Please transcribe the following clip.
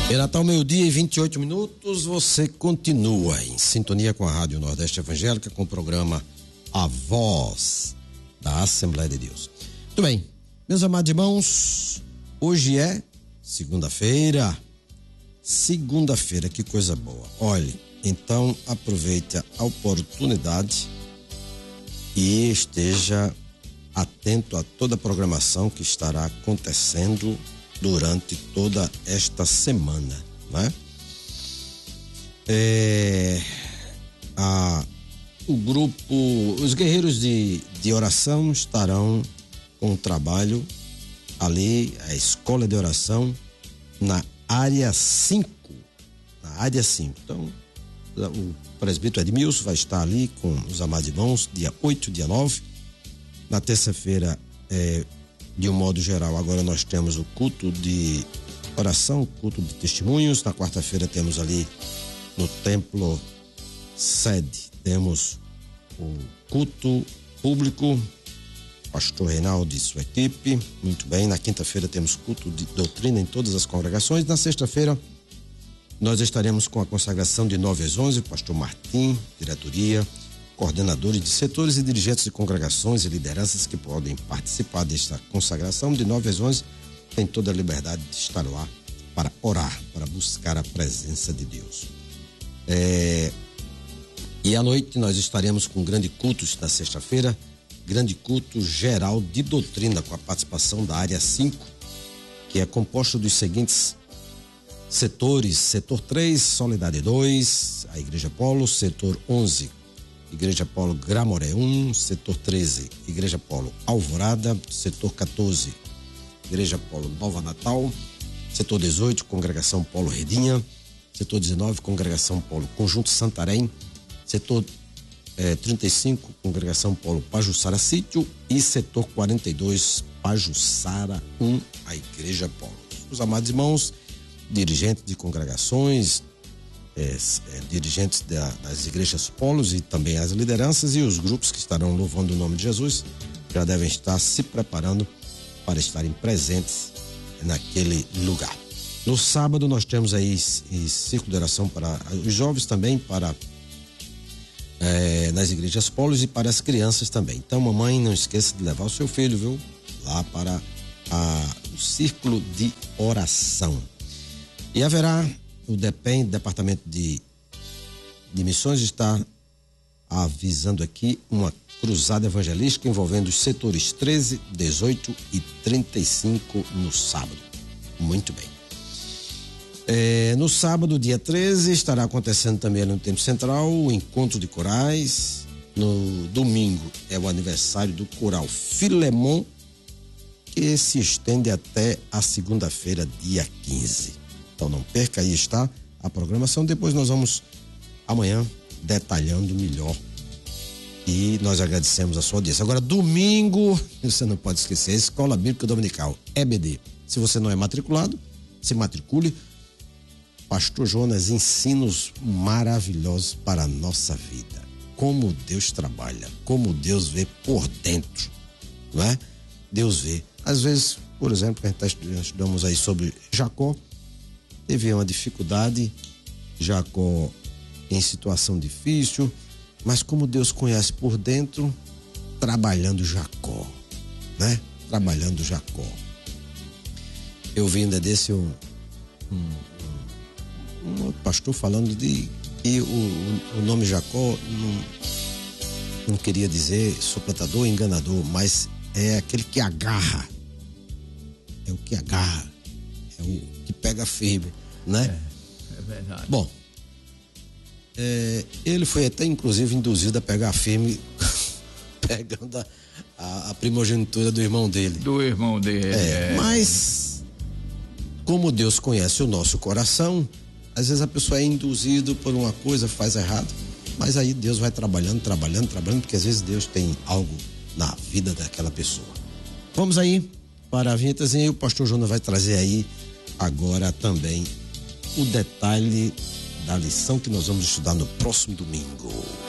E Natal, 12:28, você continua em sintonia com a Rádio Nordeste Evangélica, com o programa A Voz da Assembleia de Deus. Muito bem, meus amados irmãos, hoje é segunda-feira, que coisa boa. Olhe, então aproveite a oportunidade e esteja atento a toda a programação que estará acontecendo durante toda esta semana, né? O grupo, os guerreiros de oração estarão com o trabalho ali, a escola de oração na área 5, Então, o presbítero Edmilson vai estar ali com os amados irmãos, dia 8, dia 9. Na terça-feira, de um modo geral, agora nós temos o culto de oração, o culto de testemunhos. Na quarta-feira temos ali no templo sede, temos o culto público, pastor Reinaldo e sua equipe, muito bem. Na quinta-feira temos culto de doutrina em todas as congregações. Na sexta-feira nós estaremos com a consagração de 9 às 11, pastor Martim, diretoria, coordenadores de setores e dirigentes de congregações e lideranças que podem participar desta consagração de 9 às 11, tem toda a liberdade de estar lá para orar, para buscar a presença de Deus. E à noite nós estaremos com um grande culto na sexta-feira, grande culto geral de doutrina, com a participação da área 5, que é composto dos seguintes setores: setor 3, Solidade 2, a Igreja Polo; setor 11, Igreja Polo Gramoré 1, setor 13, Igreja Polo Alvorada; setor 14, Igreja Polo Nova Natal; setor 18, Congregação Polo Redinha; setor 19, Congregação Polo Conjunto Santarém; setor 35, Congregação Polo Pajuçara Sítio; e setor 42, Pajuçara 1, a Igreja Polo. Os amados irmãos, dirigentes de congregações, dirigentes das igrejas polos e também as lideranças e os grupos que estarão louvando o nome de Jesus já devem estar se preparando para estarem presentes naquele lugar. No sábado nós temos aí círculo de oração para os jovens também, para nas igrejas polos e para as crianças também. Então, mamãe, não esqueça de levar o seu filho, viu, lá para o círculo de oração. E haverá o Departamento de Missões está avisando aqui uma cruzada evangelística envolvendo os setores 13, 18 e 35 no sábado. Muito bem. No sábado, dia 13, estará acontecendo também no Templo Central o encontro de corais. No domingo é o aniversário do coral Filemon, que se estende até a segunda-feira, dia 15. Então não perca, aí está a programação. Depois nós vamos amanhã detalhando melhor e nós agradecemos a sua audiência. Agora, domingo, você não pode esquecer, a Escola Bíblica Dominical, EBD. Se você não é matriculado, se matricule. Pastor Jonas, ensinos maravilhosos para a nossa vida. Como Deus trabalha, como Deus vê por dentro, não é? Deus vê. Às vezes, por exemplo, a gente estudamos aí sobre Jacó. Teve uma dificuldade, Jacó em situação difícil, mas como Deus conhece por dentro, trabalhando Jacó, né? Trabalhando Jacó. Eu vi ainda desse um outro pastor falando de que o nome Jacó não queria dizer suplantador, enganador, mas é aquele que agarra. É o que agarra. É o que pega firme, né? É verdade. Bom, ele foi até inclusive induzido a pegar firme pegando a primogenitura do irmão dele. Mas como Deus conhece o nosso coração, às vezes a pessoa é induzida por uma coisa, faz errado, mas aí Deus vai trabalhando, porque às vezes Deus tem algo na vida daquela pessoa. Vamos aí para a vinhetazinha e o pastor Jonas vai trazer aí agora também o detalhe da lição que nós vamos estudar no próximo domingo.